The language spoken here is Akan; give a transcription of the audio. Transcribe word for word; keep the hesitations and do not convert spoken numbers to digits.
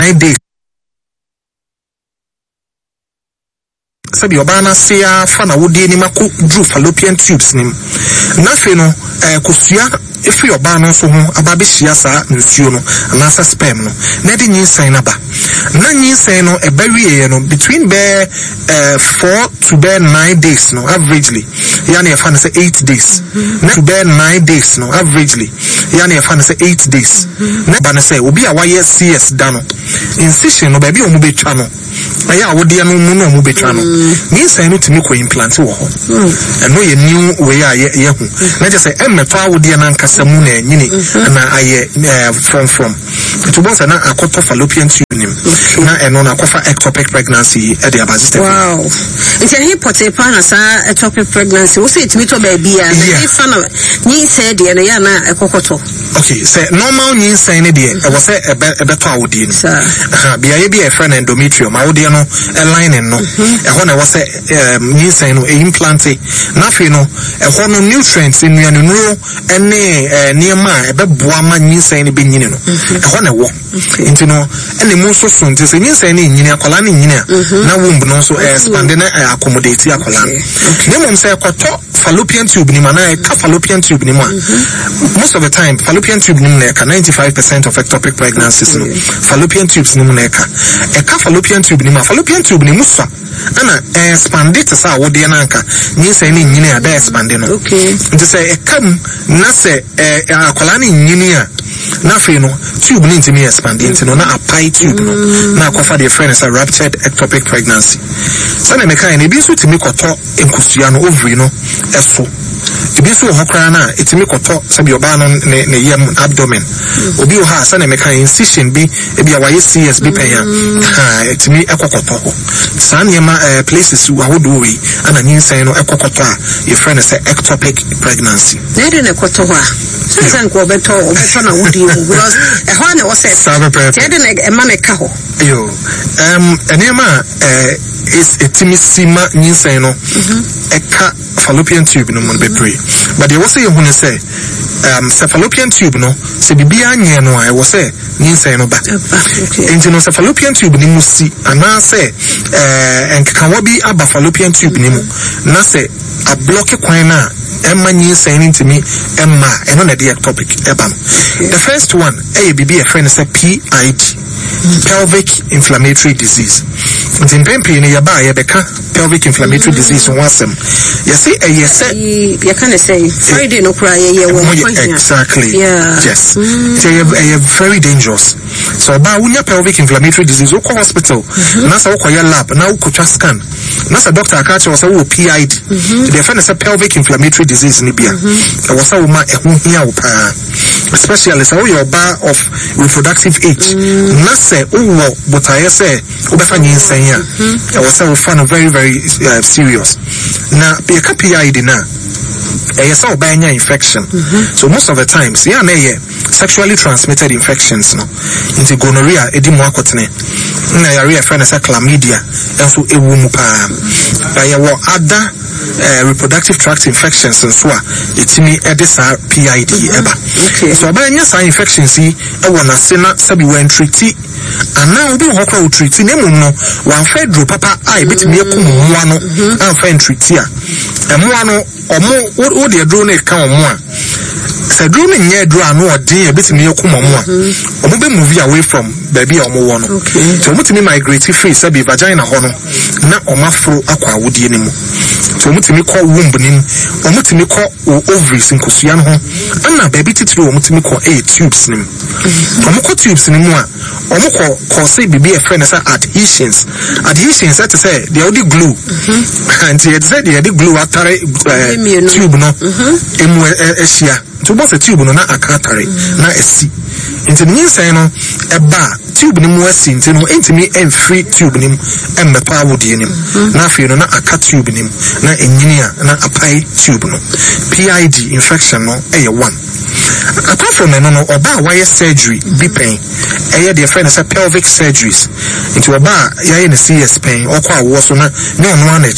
nine days sabi obana sia fa na wodi ni mako drew fallopian tubes nim na fe no eh kosua efi obana so ho ababe hia sa nsuo no na sa sperm no na de nyinsan na ba na nyinsan no e bawie no between be uh, four to be nine days no averagely yani e fa na say eight days na to be nine days no averagely yani e fa na say eight days na ba na say obi a waye C S da no incision no ba bi o mu betwa no aya wodi anu mu no mu betwa no nyinsan no timi ko implant wo ho eno ye new way a ye hu na je say emmeto awodi na nkasa mu na nyini na aye from from to both na akoto fallopian tube nim na eno na akofa ectopic pregnancy e dey abaziste. Wow. Nti he pote pa na sa ectopic pregnancy wo say itimi to ba bia na fa na nyinsan de na ya na ekokoto. Okay, say normal nyinsan ne de e wo say ebeto awodi ni ha bia ye bia e friend endometrium awodi no e line no e ho na wo say nyinsan no e implant na fe no e ho no nutrients nnuane no ene niema ebeboa ma nyinsan ne benyini no e ho na wo nti no ene mu so so nti se nyinsan ne nyini akola ne nyini na womb no so expand na accommodate akola ne mum say kwato fallopian tube ni mana e ka fallopian tube ni ma most of the time fallopian tube ni na ka ninety-five percent of ectopic pregnancies no fallopian tubes ni na ka e ka fallopian tube ni ma fallopian tube ni musa ana expand it sa wo de na nka nyinsan ne nyini a be expand no okay nti say e kam na say akola ne nyini a na fe no tube ni ntimi expand into no na apply tube no na akofa the friend is a ruptured ectopic pregnancy so na meka na bi so timi koto enkusua no ovary no eso ebi so ho kra na etimi koto sabi oba no ne ne yam abdomen obi o ha sa na meka incision bi ebi a waye C S bi penya ha etimi ekokoto ho sa na ma places wo ahodo wi ana nyinsan no ekokoto a your friend is a ectopic pregnancy na de ne koto ho a san ko beto obeto na wodi because e ho na wo say te de ne e ma ne ka ho yo um enema eh is etimi sima nyinsan no eka fallopian tube no mon bebre but they was say you say um fallopian tube no se bibia nye no I was say nyinsan no ba enti no fallopian tube ni musi ana say eh enka wabi aba fallopian tube ni mu na say a block kwan na emma nyinsan ntimi emma eno na the topic eba no the first one eh bibi a friend say P I D pelvic inflammatory disease nti mpempe ni yaba yebeka pelvic inflammatory mm. disease wasem you see eh yes you can say Friday no cry ye wo exactly yeah. Yes mm. so you very dangerous so ba wunya pelvic inflammatory disease wo hospital mm-hmm. na sa wo koya lab na wo kocha scan na sa doctor aka che wo sa wo P I D mm-hmm. the friend say pelvic inflammatory disease ni bia mm-hmm. wo sa wo ma ehun hia wo pa especially sa wo your bar of reproductive age mm. na say wo but I say wo be fa nyinsan ya wo sa wo fa no very very uh, serious na be ka P I D na eh yes o ba nya infection mm-hmm. so most of the times yeah na yeah sexually transmitted infections no into gonorrhea edimu akotene na yare friend say chlamydia enso ewu mu pa ba ye wo other uh, reproductive tract infections so a etimi edisa P I D eba okay so ba nya sa infections yi e wona se na sabi wan treat ana obi ho kwa treat na mu no wan fa dro papa ai betimi ekum moa no an fa treat a emoa no omo wo de dro na ka omo a se dro na nya dro anu odin e betimi ekum omo a omo be move away from baby omo wo no so omo timi migrate free sabi vagina ho no na omo afro akwa awodie ni mu so omo timi ko womb ni omo timi ko ovaries nkosua no ho ana baby titiri omo timi ko a tubes ni omo ko tubes ni mu a omo ko ko say bibi a friend say adhesions adhesions that say they only glue mm-hmm. and they say they glue after uh, tube no emu ehia to both the tube no na akatare na esi into the nyinsan no eba tube ni mu esi into no entimi free tube ni embeto awodie ni na afi no na aka tube ni na engineer na apply tube no P I D infection no eye one apart from no no oba wire surgery be pain eye the friend say pelvic surgeries into oba yaye ne C S pain okwa wo so na no no